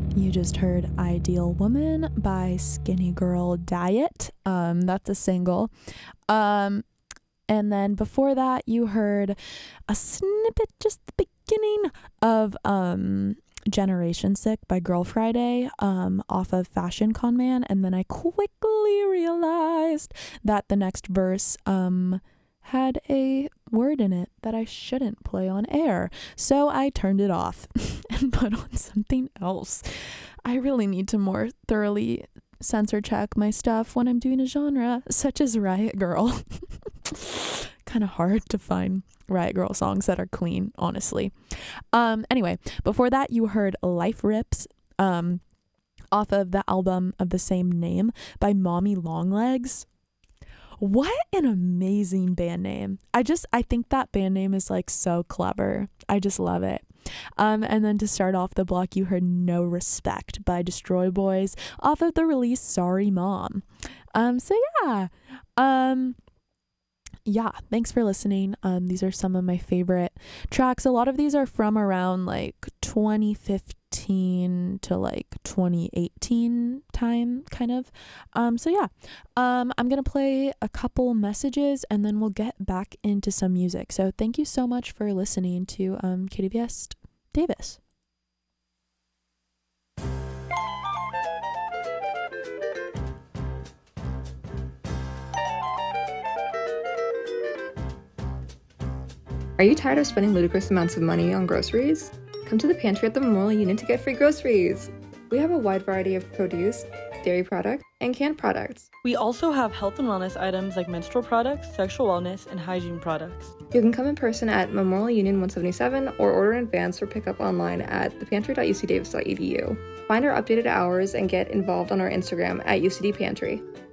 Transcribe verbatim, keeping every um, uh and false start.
You just heard Ideal Woman by Skinny Girl Diet. Um, that's a single. Um, and then before that, you heard a snippet, just the beginning of um, Generation Sick by Girl Friday um, off of Fashion Con Man. And then I quickly realized that the next verse um, had a word in it that I shouldn't play on air. So I turned it off and put on something else. I really need to more thoroughly censor check my stuff when I'm doing a genre such as Riot Girl. Kind of hard to find Riot Girl songs that are clean, honestly. Um, anyway, before that you heard Life Rips um, off of the album of the same name by Mommy Longlegs. What an amazing band name. I just, I think that band name is like so clever. I just love it. Um, and then to start off the block, you heard No Respect by Destroy Boys off of the release Sorry Mom. Um, so yeah, um, yeah, thanks for listening. Um, these are some of my favorite tracks. A lot of these are from around like twenty fifteen to like twenty eighteen time, kind of. Um, so yeah, um, I'm gonna play a couple messages and then we'll get back into some music. So thank you so much for listening to um, Katie Viest Davis. Are you tired of spending ludicrous amounts of money on groceries? Come to the pantry at the Memorial Union to get free groceries. We have a wide variety of produce, dairy products, and canned products. We also have health and wellness items like menstrual products, sexual wellness, and hygiene products. You can come in person at Memorial Union one seventy-seven or order in advance or pick up online at the pantry dot u c davis dot e d u. Find our updated hours and get involved on our Instagram at U C D Pantry.